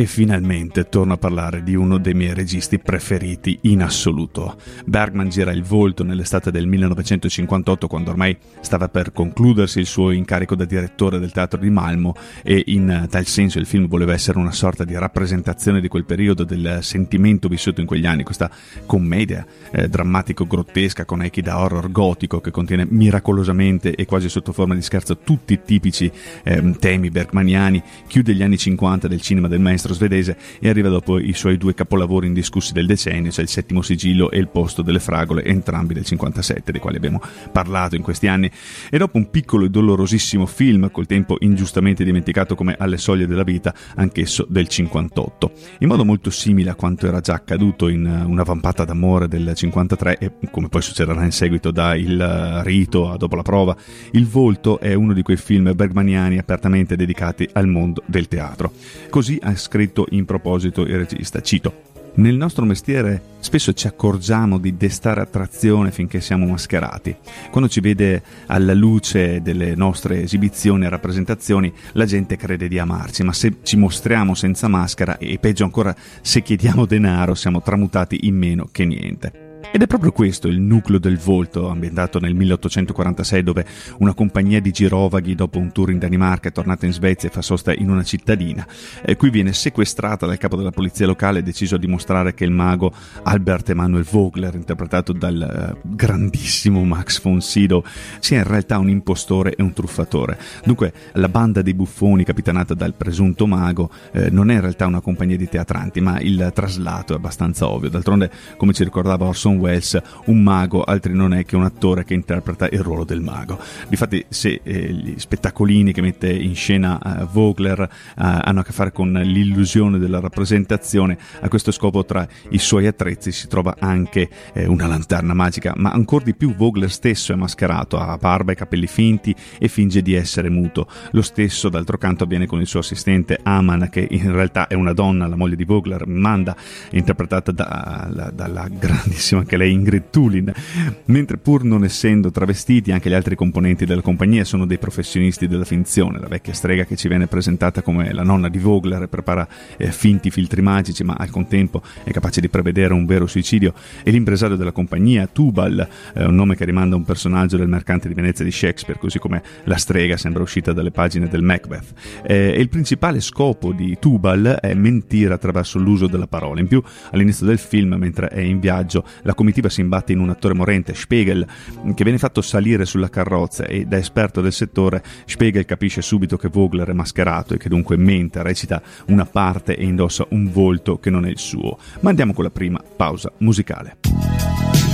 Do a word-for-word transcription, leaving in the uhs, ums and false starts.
E finalmente torno a parlare di uno dei miei registi preferiti in assoluto. Bergman gira Il Volto nell'estate del millenovecentocinquantotto, quando ormai stava per concludersi il suo incarico da direttore del teatro di Malmo, e in tal senso il film voleva essere una sorta di rappresentazione di quel periodo, del sentimento vissuto in quegli anni, questa commedia eh, drammatico-grottesca con echi da horror gotico che contiene miracolosamente e quasi sotto forma di scherzo tutti i tipici eh, temi bergmaniani, chiude gli anni cinquanta del cinema del maestro svedese e arriva dopo i suoi due capolavori indiscussi del decennio, cioè Il Settimo Sigillo e Il Posto delle Fragole, entrambi del cinquantasette, dei quali abbiamo parlato in questi anni. E dopo un piccolo e dolorosissimo film, col tempo ingiustamente dimenticato come Alle soglie della vita, anch'esso del cinquantotto. In modo molto simile a quanto era già accaduto in Una vampata d'amore del cinquantatré, e come poi succederà in seguito da Il rito a Dopo la prova, Il Volto è uno di quei film bergmaniani apertamente dedicati al mondo del teatro. Così ha scritto in proposito il regista, cito: nel nostro mestiere spesso ci accorgiamo di destare attrazione finché siamo mascherati. Quando ci vede alla luce delle nostre esibizioni e rappresentazioni, la gente crede di amarci, ma se ci mostriamo senza maschera, e peggio ancora se chiediamo denaro, siamo tramutati in meno che niente. Ed è proprio questo il nucleo del Volto, ambientato nel milleottocentoquarantasei, dove una compagnia di girovaghi, dopo un tour in Danimarca, è tornata in Svezia e fa sosta in una cittadina. E qui viene sequestrata dal capo della polizia locale, deciso a dimostrare che il mago Albert Emanuel Vogler, interpretato dal uh, grandissimo Max von Sydow, sia in realtà un impostore e un truffatore. Dunque la banda dei buffoni, capitanata dal presunto mago, eh, non è in realtà una compagnia di teatranti, ma il traslato è abbastanza ovvio. D'altronde, come ci ricordava Orson Welles, un mago altri non è che un attore che interpreta il ruolo del mago. Difatti, se eh, gli spettacolini che mette in scena eh, Vogler eh, hanno a che fare con l'illusione della rappresentazione, a questo scopo tra i suoi attrezzi si trova anche eh, una lanterna magica, ma ancor di più Vogler stesso è mascherato, ha barba e capelli finti e finge di essere muto. Lo stesso d'altro canto avviene con il suo assistente Aman, che in realtà è una donna, la moglie di Vogler, Manda, interpretata da, la, dalla grandissima anche lei Ingrid Thulin, mentre pur non essendo travestiti anche gli altri componenti della compagnia sono dei professionisti della finzione. La vecchia strega che ci viene presentata come la nonna di Vogler prepara eh, finti filtri magici, ma al contempo è capace di prevedere un vero suicidio, e l'impresario della compagnia, Tubal, eh, un nome che rimanda a un personaggio del Mercante di Venezia di Shakespeare, così come la strega sembra uscita dalle pagine del Macbeth. Eh, e il principale scopo di Tubal è mentire attraverso l'uso della parola. In più, all'inizio del film, mentre è in viaggio, la comitiva si imbatte in un attore morente, Spiegel, che viene fatto salire sulla carrozza, e da esperto del settore Spiegel capisce subito che Vogler è mascherato e che dunque mente, recita una parte e indossa un volto che non è il suo. Ma andiamo con la prima pausa musicale.